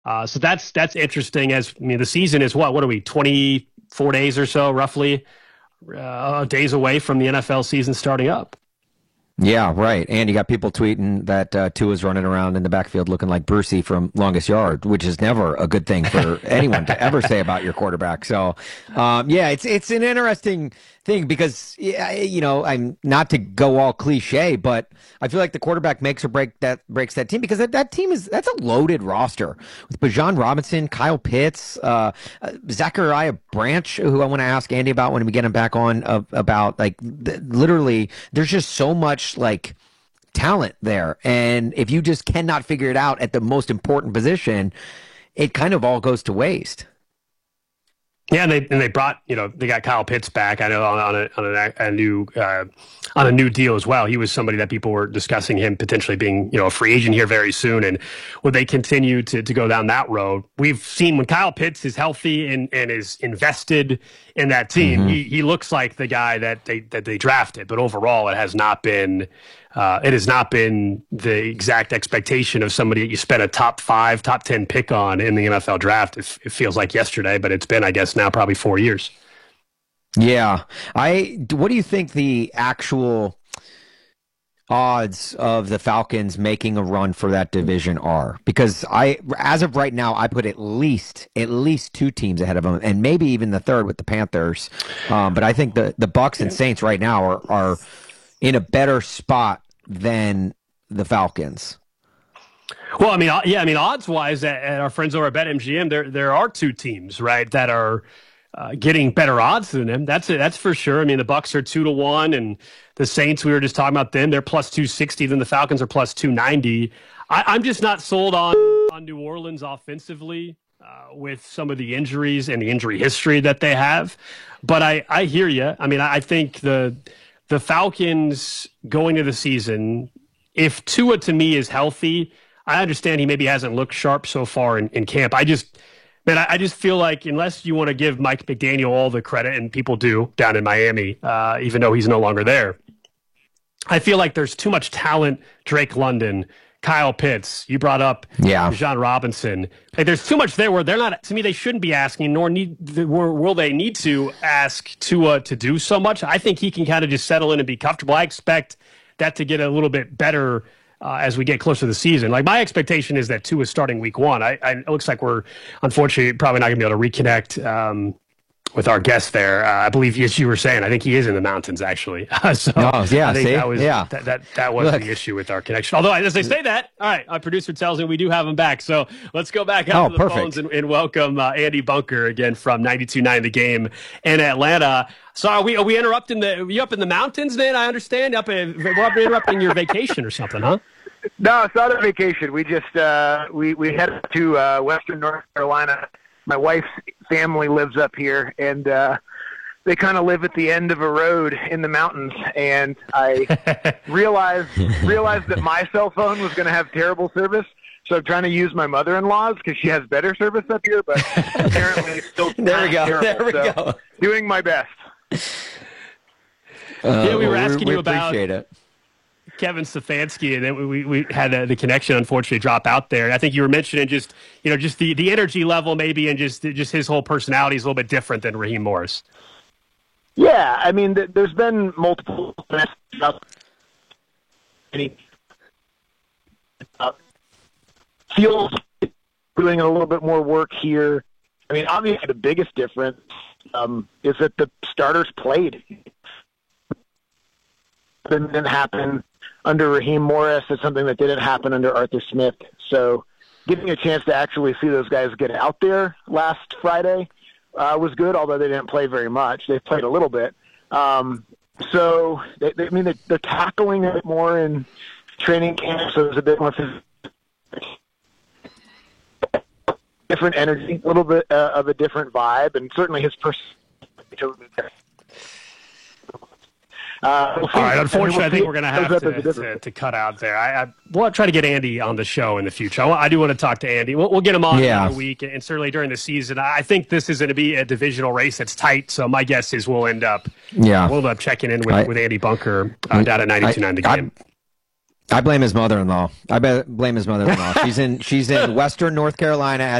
So that's interesting. The season is what are we, 24 days or so, roughly, days away from the NFL season starting up. Yeah, right. And you got people tweeting that Tua's running around in the backfield looking like Brucey from Longest Yard, which is never a good thing for anyone to ever say about your quarterback. So, it's an interesting thing because, I'm not to go all cliche, but I feel like the quarterback breaks that team because that team that's a loaded roster with Bijan Robinson, Kyle Pitts, Zachariah Branch, who I want to ask Andy about when we get him back on about literally there's just so much talent there. And if you just cannot figure it out at the most important position, it kind of all goes to waste. Yeah, and they brought, they got Kyle Pitts back. I know on a new deal as well. He was somebody that people were discussing him potentially being, a free agent here very soon. And would they continue to go down that road? We've seen when Kyle Pitts is healthy and is invested in that team, he looks like the guy that they drafted. But overall, it has not been the exact expectation of somebody that you spent a top 5, top 10 pick on in the NFL draft. It feels like yesterday, but it's been, I guess, now probably 4 years. Yeah. What do you think the actual odds of the Falcons making a run for that division are? Because as of right now, I put at least 2 teams ahead of them, and maybe even the third with the Panthers. But I think the Bucs and Saints right now are in a better spot than the Falcons. Well, odds-wise, at our friends over at BetMGM, there are 2 teams, right, that are getting better odds than them. That's for sure. The Bucs are 2-1, and the Saints, we were just talking about them, they're plus 260. Then the Falcons are plus 290. I'm just not sold on New Orleans offensively with some of the injuries and the injury history that they have. But I hear you. I think the Falcons going to the season, if Tua to me is healthy, I understand he maybe hasn't looked sharp so far in camp. I just feel like unless you want to give Mike McDaniel all the credit, and people do down in Miami, even though he's no longer there, I feel like there's too much talent. Drake London, Kyle Pitts, you brought up Bijan Robinson. There's too much there where they're not, to me, they shouldn't be asking, nor will they need to ask Tua to do so much. I think he can kind of just settle in and be comfortable. I expect that to get a little bit better as we get closer to the season. My expectation is that Tua is starting week 1. It looks like we're, unfortunately, probably not going to be able to reconnect with our guest there. I believe, as you were saying, I think he is in the mountains, actually. That was the issue with our connection. Although, as I say that, all right, our producer tells me we do have him back. So let's go back out to the phones and welcome Andy Bunker again from 92.9 The Game in Atlanta. So are we interrupting you up in the mountains, man? I understand. We're interrupting your vacation or something, huh? No, it's not a vacation. We just we headed to Western North Carolina. My wife's family lives up here, and they kind of live at the end of a road in the mountains. And I realized that my cell phone was going to have terrible service. So I'm trying to use my mother-in-law's because she has better service up here, but apparently it's still there we go. Terrible. There we go. Doing my best. We were asking you about it. Kevin Stefanski, and then we had the connection unfortunately drop out there. I think you were mentioning just the energy level maybe, and just his whole personality is a little bit different than Raheem Morris. Yeah, there's been multiple feels doing a little bit more work here. Obviously the biggest difference is that the starters played. Didn't happen under Raheem Morris. It's something that didn't happen under Arthur Smith. So getting a chance to actually see those guys get out there last Friday was good, although they didn't play very much. They played a little bit. So they're tackling it more in training camp, so there's a bit more different energy, a little bit of a different vibe, and certainly his personality. All right. Unfortunately, I think we're going to have to cut out there. We'll try to get Andy on the show in the future. I do want to talk to Andy. We'll get him on another week, and certainly during the season. I think this is going to be a divisional race that's tight, so my guess is we'll end up checking in with Andy Bunker down at 92.9 The Game. I blame his mother-in-law. Blame his mother-in-law. She's in Western North Carolina